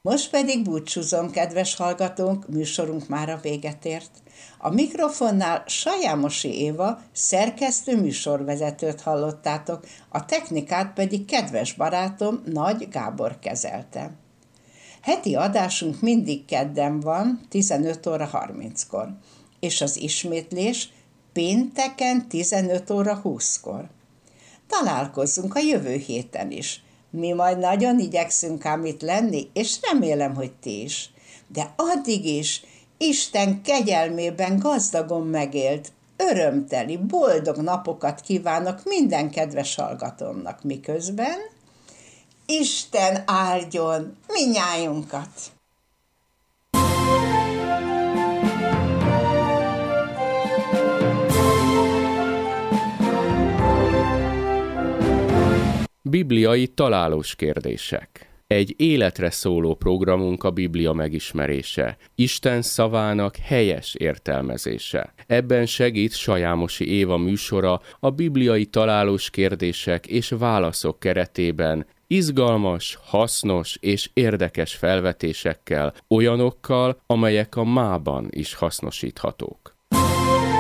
Most pedig búcsúzom, kedves hallgatónk, műsorunk már a véget ért. A mikrofonnál Sajámosi Éva szerkesztő műsorvezetőt hallottátok, a technikát pedig kedves barátom Nagy Gábor kezelte. Heti adásunk mindig kedden van, 15 óra 30-kor, és az ismétlés pénteken 15 óra 20-kor. Találkozzunk a jövő héten is. Mi majd nagyon igyekszünk ám itt lenni, és remélem, hogy ti is. De addig is Isten kegyelmében gazdagon megélt, örömteli, boldog napokat kívánok minden kedves hallgatómnak, miközben Isten áldjon minnyájunkat! Bibliai találós kérdések. Egy életre szóló programunk a Biblia megismerése, Isten szavának helyes értelmezése. Ebben segít Sajámosi Éva műsora a bibliai találós kérdések és válaszok keretében, izgalmas, hasznos és érdekes felvetésekkel, olyanokkal, amelyek a mában is hasznosíthatók.